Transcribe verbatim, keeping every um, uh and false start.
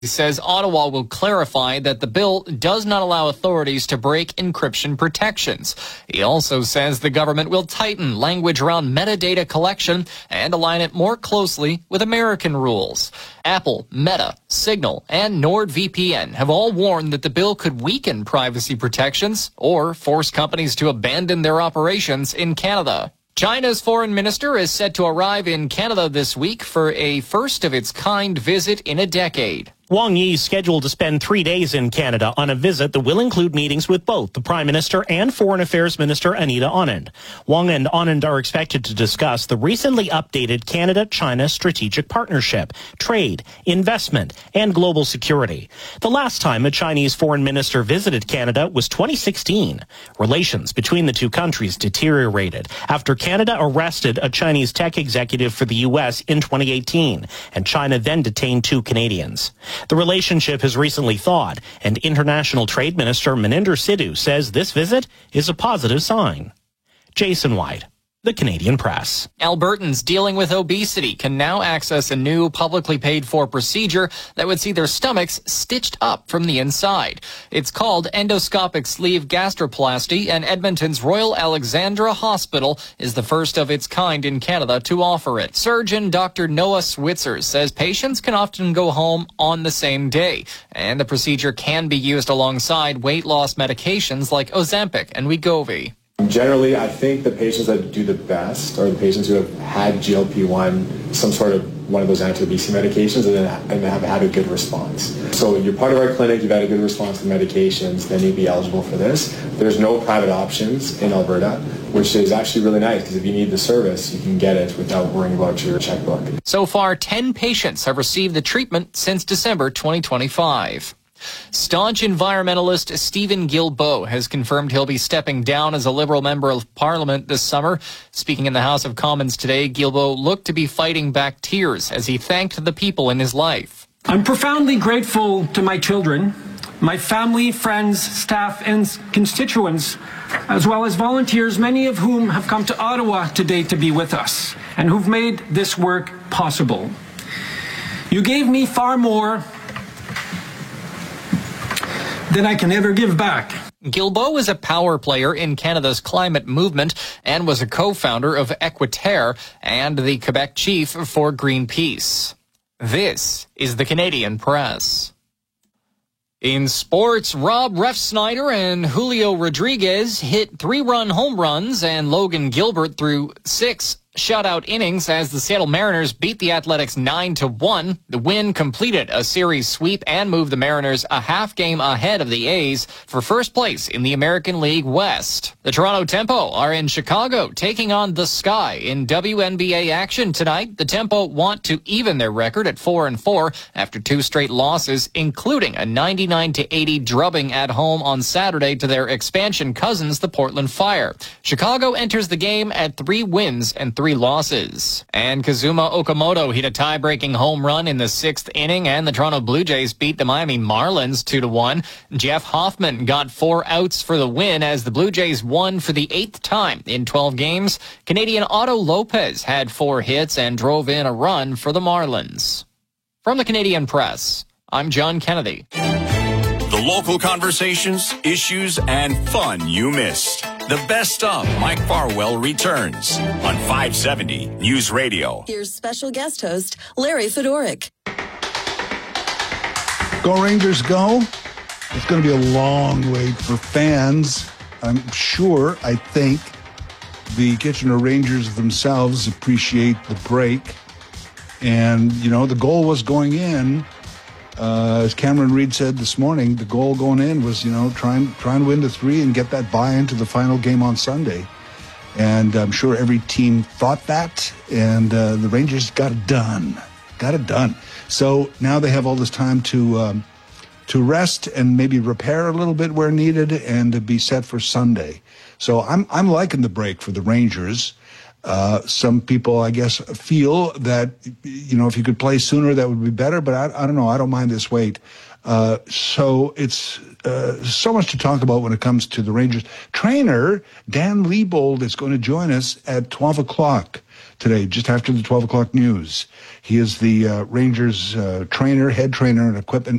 He says Ottawa will clarify that the bill does not allow authorities to break encryption protections. He also says the government will tighten language around metadata collection and align it more closely with American rules. Apple, Meta, Signal, and NordVPN have all warned that the bill could weaken privacy protections or force companies to abandon their operations in Canada. China's foreign minister is set to arrive in Canada this week for a first-of-its-kind visit in a decade. Wang Yi is scheduled to spend three days in Canada on a visit that will include meetings with both the Prime Minister and Foreign Affairs Minister Anita Anand. Wang and Anand are expected to discuss the recently updated Canada-China strategic partnership, trade, investment, and global security. The last time a Chinese foreign minister visited Canada was twenty sixteen. Relations between the two countries deteriorated after Canada arrested a Chinese tech executive for the U S in twenty eighteen, and China then detained two Canadians. The relationship has recently thawed, and International Trade Minister Maninder Sidhu says this visit is a positive sign. Jason White, The Canadian Press. Albertans dealing with obesity can now access a new publicly paid for procedure that would see their stomachs stitched up from the inside. It's called endoscopic sleeve gastroplasty, and Edmonton's Royal Alexandra Hospital is the first of its kind in Canada to offer it. Surgeon Doctor Noah Switzer says patients can often go home on the same day, and the procedure can be used alongside weight loss medications like Ozempic and Wegovy. Generally, I think the patients that do the best are the patients who have had G L P one, some sort of one of those anti-obesity medications, and, then, and have had a good response. So you're part of our clinic, you've had a good response to medications, then you'd be eligible for this. There's no private options in Alberta, which is actually really nice, because if you need the service, you can get it without worrying about your checkbook. So far, ten patients have received the treatment since December twenty twenty-five. Staunch environmentalist Stephen Guilbeault has confirmed he'll be stepping down as a Liberal member of Parliament this summer. Speaking in the House of Commons today, Guilbeault looked to be fighting back tears as he thanked the people in his life. I'm profoundly grateful to my children, my family, friends, staff, and constituents, as well as volunteers, many of whom have come to Ottawa today to be with us and who've made this work possible. You gave me far more than I can ever give back. Guilbeault is a power player in Canada's climate movement and was a co-founder of Equiterre and the Quebec chief for Greenpeace. This is the Canadian Press. In sports, Rob Refsnyder and Julio Rodriguez hit three-run home runs, and Logan Gilbert threw six shutout innings as the Seattle Mariners beat the Athletics nine to one. The win completed a series sweep and moved the Mariners a half game ahead of the A's for first place in the American League West. The Toronto Tempo are in Chicago taking on the Sky in W N B A action tonight. The Tempo want to even their record at four and four after two straight losses, including a ninety-nine to eighty drubbing at home on Saturday to their expansion cousins, the Portland Fire. Chicago enters the game at three wins and three losses. And Kazuma Okamoto hit a tie-breaking home run in the sixth inning, and the Toronto Blue Jays beat the Miami Marlins two to one. Jeff Hoffman got four outs for the win as the Blue Jays won for the eighth time in twelve games. Canadian Otto Lopez had four hits and drove in a run for the Marlins. From the Canadian Press, I'm John Kennedy. The local conversations, issues, and fun you missed. The best of Mike Farwell returns on five seventy News Radio. Here's special guest host Larry Fedoric. Go Rangers go. It's going to be a long wait for fans. I'm sure, I think, the Kitchener Rangers themselves appreciate the break. And, you know, the goal was going in. Uh, as Cameron Reid said this morning, the goal going in was, you know, trying trying to win the three and get that bye into the final game on Sunday. And I'm sure every team thought that, and uh, the Rangers got it done. Got it done. So now they have all this time to um, to rest and maybe repair a little bit where needed and to be set for Sunday. So I'm I'm liking the break for the Rangers. Uh, some people, I guess, feel that, you know, if you could play sooner, that would be better. But I, I don't know. I don't mind this wait. Uh, so it's uh, so much to talk about when it comes to the Rangers. Trainer Dan Liebold is going to join us at twelve o'clock. today, just after the twelve o'clock news. He is the uh, Rangers uh, trainer, head trainer and equipment